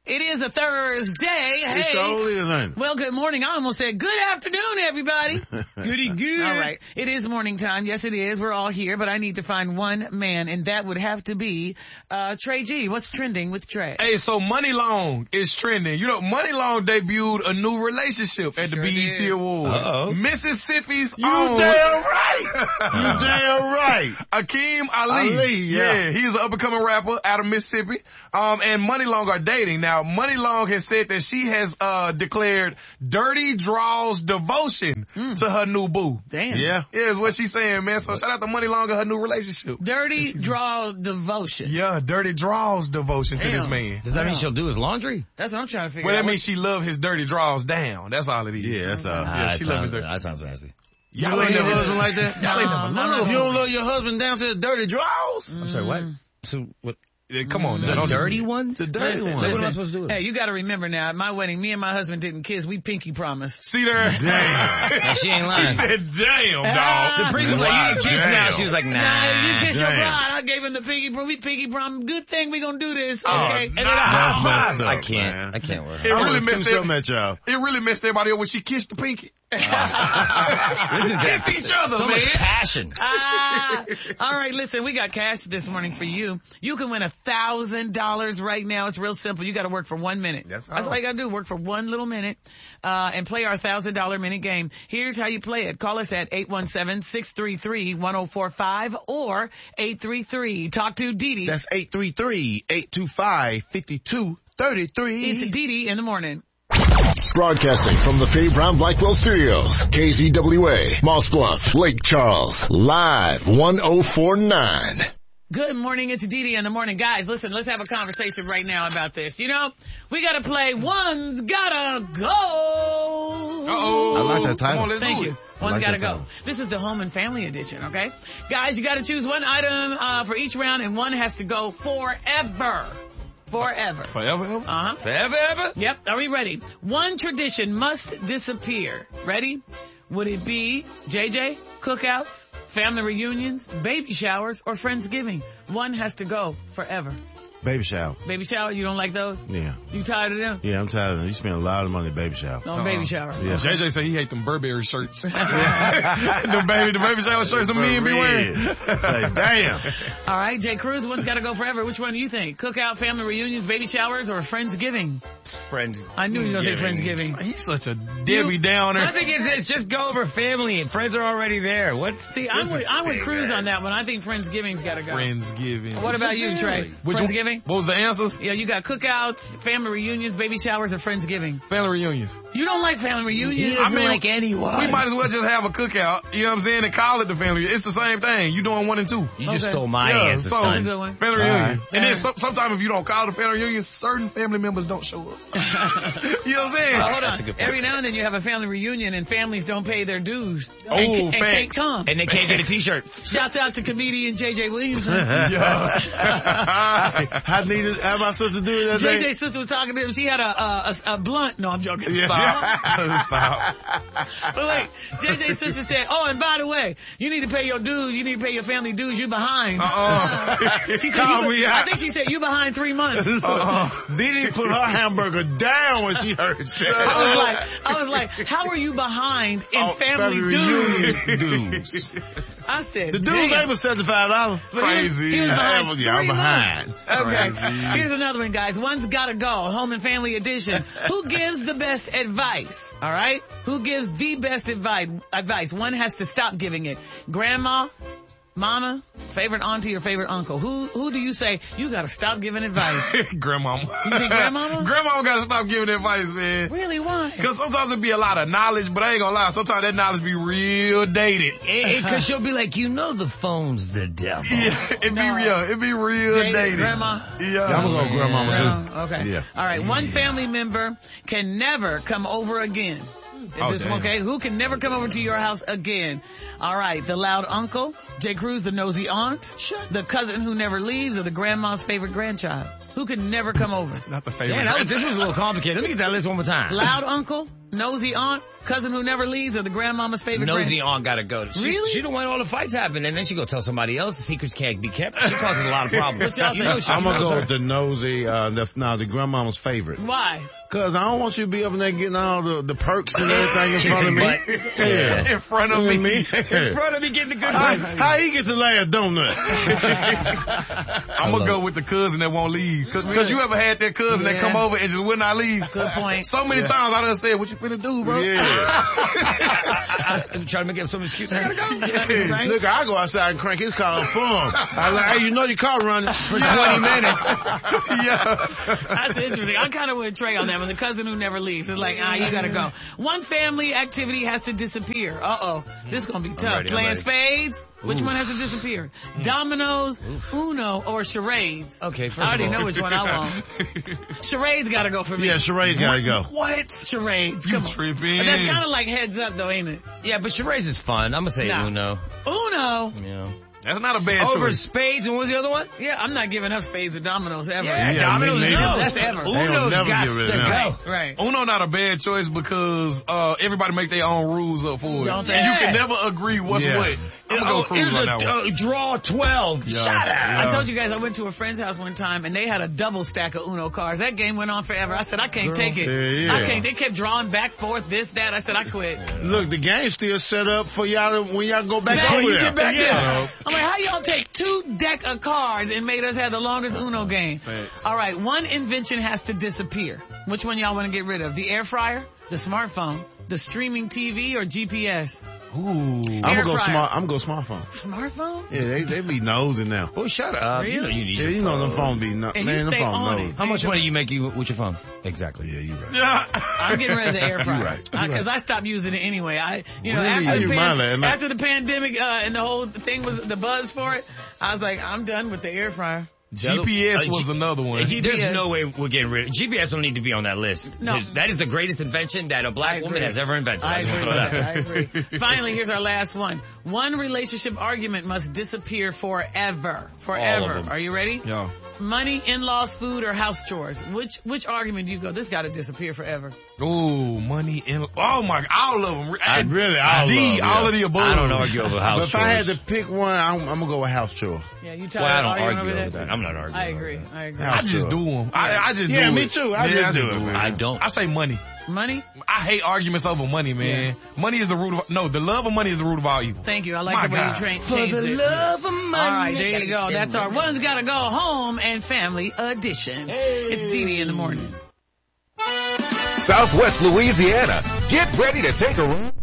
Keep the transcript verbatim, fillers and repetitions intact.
It is a Thursday. Hey. It's only a thing. Well, good morning. I almost said good afternoon, everybody. Goody good. All right. It is morning time. Yes, it is. We're all here, but I need to find one man, and that would have to be uh Trey G. What's trending with Trey? Hey, so Money Long is trending. You know, Money Long debuted a new relationship at Sure the B E T did. Awards. Uh-oh. Mississippi's You own. damn right. You damn right. Akeem Ali. Ali, yeah. he's an up-and-coming rapper out of Mississippi. Um, and Money Long are dating. Now, Money Long has said that she has uh declared Dirty Draws devotion Mm. to her new boo. Damn. Yeah. Yeah, is what she's saying, man. So shout out to Money Long and her new relationship. Dirty draw devotion. Yeah, Dirty Draws devotion to Damn. this man. Does that mean Wow. she'll do his laundry? That's what I'm trying to figure Well, out. that means she love his dirty draws down. That's all it is. Yeah, that's all. Yeah, Ah, she that, love his sounds, dirty. that sounds nasty. You Y'all love ain't your never- husband like that? Y'all ain't No, never no, love. You don't love your husband down to the dirty draws? I'm sorry, what? So, what? Yeah, come on, now. The Don't do dirty that. one? The dirty Listen, one. What am I listen. supposed to do with Hey, it? you got to remember now, at my wedding, me and my husband didn't kiss. We pinky promised. See there? Damn. Now, she ain't He lying. said, damn, Ah. dog. The priest was like, you didn't kiss Wow, now. damn. She was like, Nah, nah. you kiss your damn. bride. I gave him the pinky promise. We pinky promise. Good thing we gonna do this. Oh, Okay. And then nah. I That's high messed five. up, I can't. man. I can't wear It her. I really really messed messed it- something at y'all. It really messed everybody up when she kissed the pinky. Listen to Kiss that. each other, So man. much passion. Ah, all right, listen, we got cash this morning for you. You can win a thousand dollars right now. It's real simple. You got to work for one minute. That's That's all. all you got to do. Work for one little minute, uh, and play our thousand dollar minute game. Here's how you play it. Call us at eight one seven, six three three, one oh four five or eight three three. Talk to Dee Dee. That's eight three three, eight two five, five two three three. It's Dee Dee in the morning. Broadcasting from the Patty Brown Blackwell Studios, K Z W A, Moss Bluff, Lake Charles, live one oh four nine. Good morning, it's Dee Dee in the morning. Guys, listen, let's have a conversation right now about this. You know, we gotta play One's Gotta Go. Uh-oh. I like that Come title. on, let's Thank do you. it. One's like gotta that go. title. This is the home and family edition, okay? Guys, you gotta choose one item uh, for each round, and one has to go forever. Forever. Forever, ever? Uh-huh. Forever, ever? Yep, are we ready? One tradition must disappear. Ready? Would it be, J J, cookouts, family reunions, baby showers, or Friendsgiving? One has to go forever. Baby shower. Baby shower, you don't like those? Yeah. You tired of them? Yeah, I'm tired of them. You spend a lot of money on baby shower. On baby shower. Yeah. J J said he hate them Burberry shirts. the baby, the baby shower shirts the men be wearing. Like, damn. All right, Jay Cruz, one's got to go forever. Which one do you think? Cookout, family reunions, baby showers, or Friendsgiving? Friends. I knew you were going to say Friendsgiving. He's such a Debbie Downer. I think it's this. Just go over family. Friends are already there. What's See, I'm with, I'm with Cruz on that one. I think Friendsgiving's got to go. Friendsgiving. What about you, Trey? Which one- Friendsgiving? What was the answers? Yeah, you got cookouts, family reunions, baby showers, or Friendsgiving. Family reunions. You don't like family reunions? I mean, like anyone. We might as well just have a cookout, you know what I'm saying, and call it the family. It's the same thing. You doing one and two. You just Okay. stole my Yeah, answer, so- That's a son. good one. Family All reunion. right. And then Yeah. some, sometimes if you don't call it a family reunion, certain family members don't show up. You know what I'm saying? Well, hold That's on. a good point. Every now and then you have a family reunion and families don't pay their dues. Oh, and, and facts. can't come. And they can't get a t-shirt. Shouts out to comedian J J Williamson. How needed, how my sister do that J day? J's sister was talking to him. She had a, a, a, a blunt. No, I'm joking. Stop. Stop. But wait, J J's sister said, oh, and by the way, you need to pay your dues. You need to pay your family dues. You're behind. Uh-uh. She said, Call you, me I out. think she said, you behind three months. Uh-uh. Didi put her hamburger down when she heard that. I was like, I was like, how are you behind in Oh, family, dues? reunions dues. I said, The dues damn. ain't but seventy-five dollars. Crazy. He was behind Yeah, yeah, I'm three behind. months. Okay. Crazy. Here's another one, guys. One's gotta go. Home and family edition. Who gives the best advice? All right? Who gives the best advice? Advice. One has to stop giving it. Grandma, mama, favorite auntie, or favorite uncle. Who who do you say you gotta stop giving advice? Grandmama. You think grandmama? Grandmama gotta stop giving advice, man. Really? Why? Because sometimes it be a lot of knowledge, but I ain't gonna lie, sometimes that knowledge be real dated. Because she'll be like, you know the phone's the devil. Yeah, it be No. real. It be real Dated, dated. grandma? Yeah. Yeah, I'm gonna go grandmama too. Grandma? Okay. Yeah. All right. One family member can never come over again. Is Oh, this damn. okay? Who can never come over to your house again? All right. The loud uncle, J. Cruz, the nosy aunt, the cousin who never leaves, or the grandma's favorite grandchild. Who can never come over? Not the favorite. Yeah, that was, this was a little complicated. Let me get that list one more time. Loud uncle, nosy aunt, cousin who never leaves, or the grandmama's favorite Nosy grand- aunt gotta go. She, Really? She don't want all the fights happen, and then she go tell somebody else the secrets can't be kept. She causes a lot of problems. What y'all You know think? she I'm gonna knows go her. with the nosy, uh, the, no, the grandmama's favorite. Why? Cause I don't want you to be up in there getting all the, the perks and everything in front of me. Butt. Yeah. In front of You know me. what I mean? In front of me getting the good How, grades. how he get the last donut? I'm gonna go with the cousin that won't leave. Cause, cause you ever had that cousin Yeah. that come over and just would not leave? Good point. So many times I done said, what you finna do, bro? Yeah. I'm trying to make up some excuse. I gotta go. Yeah, right? Look, I go outside and crank his car for him. I like, hey, you know your car running for Yeah. twenty minutes. Yeah. That's interesting. I kind of with Trey on that one. The cousin who never leaves. It's like, ah, you gotta go. One family activity has to disappear. Uh-oh. This is gonna be tough. ready, I'm Playing ready. spades. Which one has to disappear? Dominoes, Uno, or charades? Okay, first I already of all. know which one I want. Charades gotta go for me. Yeah, charade gotta go. What? Charades. You Come on. tripping. But that's kind of like heads up though, ain't it? Yeah, but charades is fun. I'm gonna say Nah. Uno. Uno. Yeah. That's not a bad Over choice. spades, and what was the other one? Yeah, I'm not giving up spades or dominoes ever. Yeah, Yeah, dominoes. me neither. No, That's ever. They don't Uno's never got get rid to of them. go. Right. Uno not a bad choice because uh everybody make their own rules up for it. Don't they? And you can Yeah. never agree what's Yeah. what. I'm gonna go cruise Here's on a that one. uh, draw twelve. Yeah. Shut up. Yeah. I told you guys I went to a friend's house one time and they had a double stack of Uno cards. That game went on forever. I said, I can't take it. Yeah, yeah. I can't. They kept drawing back, forth, this, that. I said, I quit. Look, the game's still set up for y'all to, when y'all go back Man, over you there. get back Yeah. in. I'm like, how y'all take two deck of cards and made us have the longest Uno game? Thanks. All right, one invention has to disappear. Which one y'all want to get rid of? The air fryer, the smartphone, the streaming T V, or G P S? Ooh. I'm Air gonna go fryer. smart. I'm gonna go smartphone. Smartphone? Yeah, they they be nosing now. Oh, shut up. You know you need Yeah, your you know them phone. phone be no, And man, you them stay phone on nose. it. How much money you make you with your phone? Exactly. Yeah, you right. Yeah. I'm getting rid of the air fryer. You right. You Because right. I stopped using it anyway. I, you know, Really? after, How the you pan- mind that, man? after the pandemic, uh, and the whole thing was the buzz for it, I was like, I'm done with the air fryer. G P S Uh, was G- another one. G P S, G P S. There's no way we're getting rid of G P S. Don't need to be on that list. No. That is the greatest invention that a black I woman agree. has ever invented. I just agree. wanna throw that I out there. agree. Finally, here's our last one. One relationship argument must disappear forever. Forever. them. Are you ready? Yeah. Money, in-laws, food, or house chores? Which which argument do you go? This got to disappear forever. Ooh, money in. Oh my, all of them. I really, all D, of them, all yeah. of the above. I don't argue over But house if I had chores. to pick one, I'm, I'm gonna go with house chore. Yeah, you tired Well, I of don't arguing argue over over that? that. I'm not arguing. I over agree. that. I agree. House I just chore. do them. I, I just Yeah, do me it. too. I yeah, just I do just it, do it. man. I don't. I say money. Money? I hate arguments over money, man. Money is the root of no. The love of money is the root of all evil. Thank you. I like My the way God. you train. For changed the it. love of money. All right, there you go. That's our One's Gotta Go Home and Family Edition. It's Dee Dee in the morning. Southwest Louisiana. Get ready to take a ride.